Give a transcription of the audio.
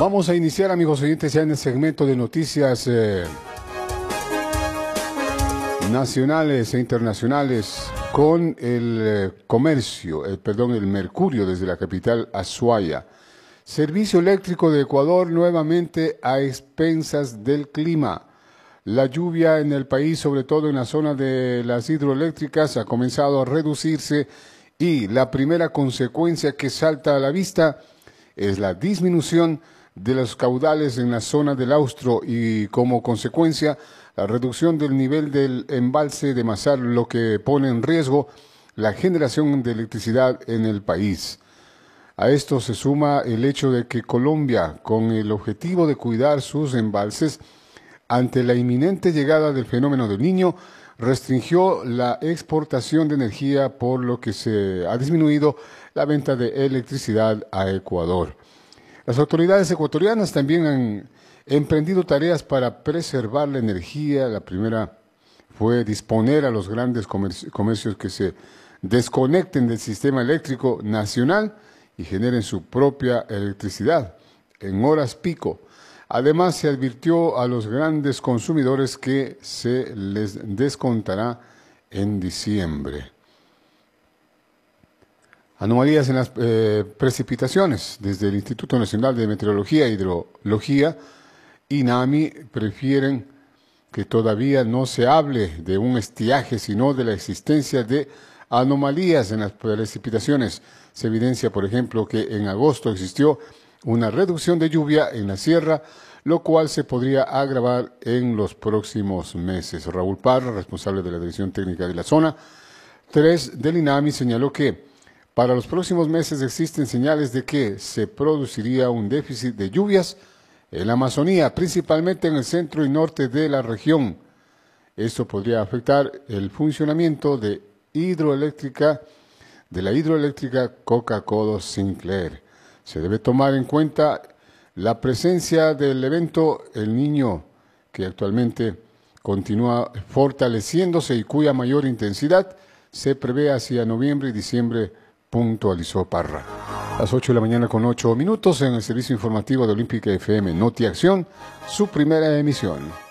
Vamos a iniciar, amigos oyentes, ya en el segmento de noticias nacionales e internacionales con el el mercurio desde la capital Ushuaia. Servicio eléctrico de Ecuador nuevamente a expensas del clima. La lluvia en el país, sobre todo en la zona de las hidroeléctricas, ha comenzado a reducirse y la primera consecuencia que salta a la vista es la disminución de los caudales en la zona del Austro y como consecuencia la reducción del nivel del embalse de Masar, lo que pone en riesgo la generación de electricidad en el país. A esto se suma el hecho de que Colombia, con el objetivo de cuidar sus embalses ante la inminente llegada del fenómeno del Niño, restringió la exportación de energía, por lo que se ha disminuido la venta de electricidad a Ecuador. Las autoridades ecuatorianas también han emprendido tareas para preservar la energía. La primera fue disponer a los grandes comercios que se desconecten del sistema eléctrico nacional y generen su propia electricidad en horas pico. Además, se advirtió a los grandes consumidores que se les descontará en diciembre. Anomalías en las precipitaciones. Desde el Instituto Nacional de Meteorología e Hidrología, INAMI, prefieren que todavía no se hable de un estiaje, sino de la existencia de anomalías en las precipitaciones. Se evidencia, por ejemplo, que en agosto existió una reducción de lluvia en la sierra, lo cual se podría agravar en los próximos meses. Raúl Parra, responsable de la Dirección Técnica de la Zona 3 del INAMI, señaló que para los próximos meses existen señales de que se produciría un déficit de lluvias en la Amazonía, principalmente en el centro y norte de la región. Esto podría afectar el funcionamiento de la hidroeléctrica Coca-Codo Sinclair. Se debe tomar en cuenta la presencia del evento El Niño, que actualmente continúa fortaleciéndose y cuya mayor intensidad se prevé hacia noviembre y diciembre, puntualizó Parra. Las 8 de la mañana con 8 minutos en el servicio informativo de Olímpica FM Noti Acción, su primera emisión.